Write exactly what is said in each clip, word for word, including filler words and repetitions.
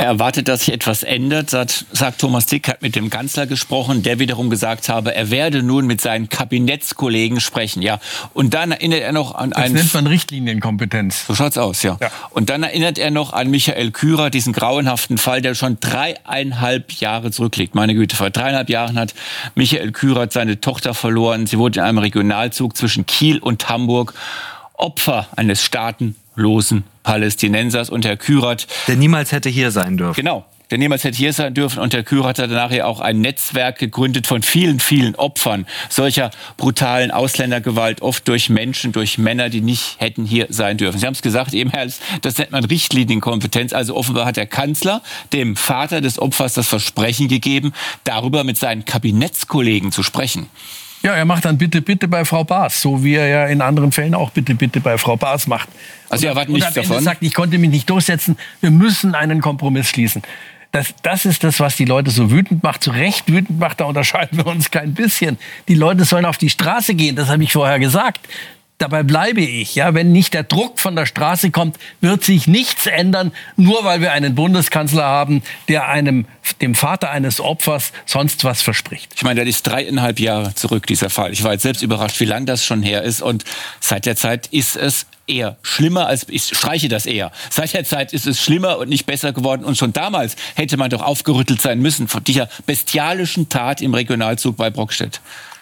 Er erwartet, dass sich etwas ändert, sagt, sagt Thomas Dick, hat mit dem Kanzler gesprochen, der wiederum gesagt habe, er werde nun mit seinen Kabinettskollegen sprechen. Ja. Und dann erinnert er noch an einen... Das nennt man Richtlinienkompetenz. So schaut's aus, ja. ja. Und dann erinnert er noch an Michael Kührer, diesen grauenhaften Fall, der schon dreieinhalb Jahre zurückliegt. Meine Güte, vor dreieinhalb Jahren hat Michael Kührer seine Tochter verloren. Sie wurde in einem Regionalzug zwischen Kiel und Hamburg Opfer eines staatenlosen Palästinensers. Und Herr Kürat... Der niemals hätte hier sein dürfen. Genau, der niemals hätte hier sein dürfen. Und Herr Kürat hat danach ja auch ein Netzwerk gegründet von vielen, vielen Opfern solcher brutalen Ausländergewalt, oft durch Menschen, durch Männer, die nicht hätten hier sein dürfen. Sie haben es gesagt, eben, Herr, das nennt man Richtlinienkompetenz. Also offenbar hat der Kanzler dem Vater des Opfers das Versprechen gegeben, darüber mit seinen Kabinettskollegen zu sprechen. Ja, er macht dann bitte, bitte bei Frau Baas, so wie er ja in anderen Fällen auch bitte, bitte bei Frau Baas macht. Also Sie erwarten nichts davon? Er sagt, ich konnte mich nicht durchsetzen, wir müssen einen Kompromiss schließen. Das, das ist das, was die Leute so wütend macht, zu Recht wütend macht, da unterscheiden wir uns kein bisschen. Die Leute sollen auf die Straße gehen, das habe ich vorher gesagt. Dabei bleibe ich. Ja, wenn nicht der Druck von der Straße kommt, wird sich nichts ändern, nur weil wir einen Bundeskanzler haben, der einem, dem Vater eines Opfers sonst was verspricht. Ich meine, das ist dreieinhalb Jahre zurück, dieser Fall. Ich war jetzt selbst überrascht, wie lange das schon her ist. Und seit der Zeit ist es eher schlimmer als, ich streiche das eher. Seit der Zeit ist es schlimmer und nicht besser geworden. Und schon damals hätte man doch aufgerüttelt sein müssen von dieser bestialischen Tat im Regionalzug bei Brockstedt.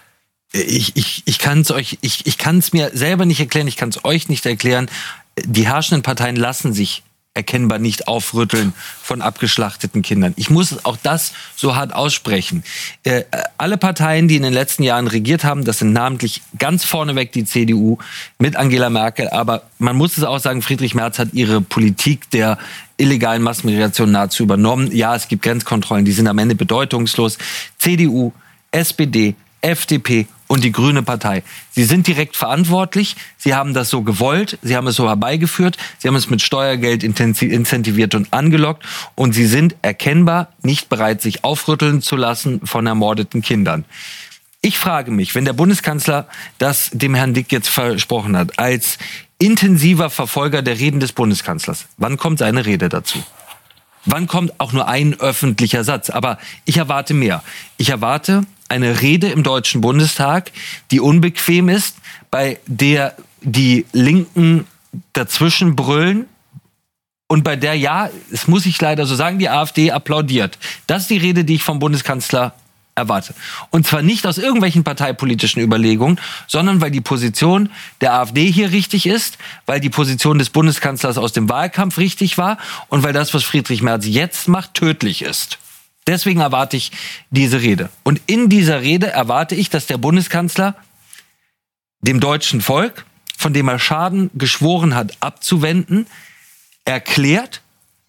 Ich, ich, ich kann es euch, ich, ich kann es mir selber nicht erklären, ich kann es euch nicht erklären. Die herrschenden Parteien lassen sich erkennbar nicht aufrütteln von abgeschlachteten Kindern. Ich muss auch das so hart aussprechen. Äh, alle Parteien, die in den letzten Jahren regiert haben, das sind namentlich ganz vorneweg die C D U mit Angela Merkel. Aber man muss es auch sagen, Friedrich Merz hat ihre Politik der illegalen Massenmigration nahezu übernommen. Ja, es gibt Grenzkontrollen, die sind am Ende bedeutungslos. C D U, S P D, F D P und die Grüne Partei. Sie sind direkt verantwortlich. Sie haben das so gewollt. Sie haben es so herbeigeführt. Sie haben es mit Steuergeld incentiviert und angelockt. Und sie sind erkennbar nicht bereit, sich aufrütteln zu lassen von ermordeten Kindern. Ich frage mich, wenn der Bundeskanzler das dem Herrn Dick jetzt versprochen hat, als intensiver Verfolger der Reden des Bundeskanzlers, wann kommt seine Rede dazu? Wann kommt auch nur ein öffentlicher Satz? Aber ich erwarte mehr. Ich erwarte eine Rede im Deutschen Bundestag, die unbequem ist, bei der die Linken dazwischen brüllen und bei der, ja, es muss ich leider so sagen, die AfD applaudiert. Das ist die Rede, die ich vom Bundeskanzler erwarte. Und zwar nicht aus irgendwelchen parteipolitischen Überlegungen, sondern weil die Position der AfD hier richtig ist, weil die Position des Bundeskanzlers aus dem Wahlkampf richtig war und weil das, was Friedrich Merz jetzt macht, tödlich ist. Deswegen erwarte ich diese Rede. Und in dieser Rede erwarte ich, dass der Bundeskanzler dem deutschen Volk, von dem er Schaden geschworen hat, abzuwenden, erklärt,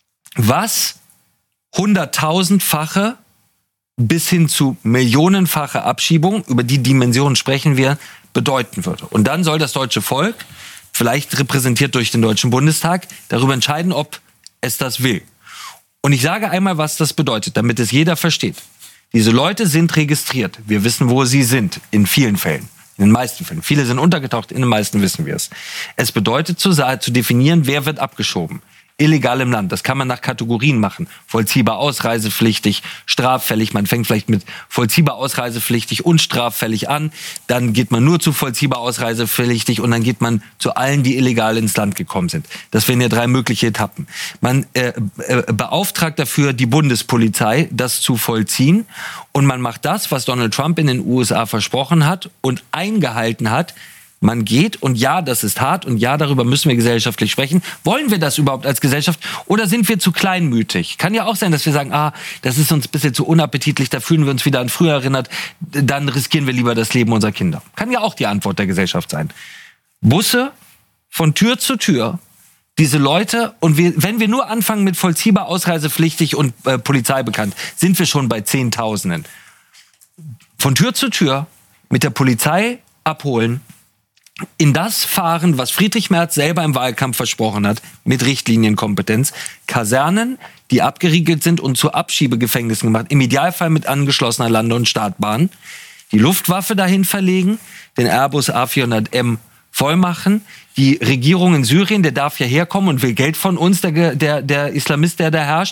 was hunderttausendfache bis hin zu millionenfache Abschiebung, über die Dimensionen sprechen wir, bedeuten würde. Und dann soll das deutsche Volk, vielleicht repräsentiert durch den Deutschen Bundestag, darüber entscheiden, ob es das will. Und ich sage einmal, was das bedeutet, damit es jeder versteht. Diese Leute sind registriert. Wir wissen, wo sie sind, in vielen Fällen. In den meisten Fällen. Viele sind untergetaucht, in den meisten wissen wir es. Es bedeutet zu, zu definieren, wer wird abgeschoben. Illegal im Land. Das kann man nach Kategorien machen. Vollziehbar ausreisepflichtig, straffällig. Man fängt vielleicht mit vollziehbar ausreisepflichtig und straffällig an. Dann geht man nur zu vollziehbar ausreisepflichtig und dann geht man zu allen, die illegal ins Land gekommen sind. Das wären ja drei mögliche Etappen. Man äh, äh, beauftragt dafür die Bundespolizei, das zu vollziehen. Und man macht das, was Donald Trump in den U S A versprochen hat und eingehalten hat. Man geht und ja, das ist hart und ja, darüber müssen wir gesellschaftlich sprechen. Wollen wir das überhaupt als Gesellschaft oder sind wir zu kleinmütig? Kann ja auch sein, dass wir sagen, ah, das ist uns ein bisschen zu unappetitlich, da fühlen wir uns wieder an früher erinnert, dann riskieren wir lieber das Leben unserer Kinder. Kann ja auch die Antwort der Gesellschaft sein. Busse von Tür zu Tür, diese Leute, und wir, wenn wir nur anfangen mit vollziehbar ausreisepflichtig und äh, Polizei bekannt, sind wir schon bei Zehntausenden. Von Tür zu Tür mit der Polizei abholen, in das fahren, was Friedrich Merz selber im Wahlkampf versprochen hat, mit Richtlinienkompetenz, Kasernen, die abgeriegelt sind und zu Abschiebegefängnissen gemacht, im Idealfall mit angeschlossener Lande- und Startbahn, die Luftwaffe dahin verlegen, den Airbus A vierhundert M voll machen, die Regierung in Syrien, der darf ja herkommen und will Geld von uns, der, der, der Islamist, der da herrscht,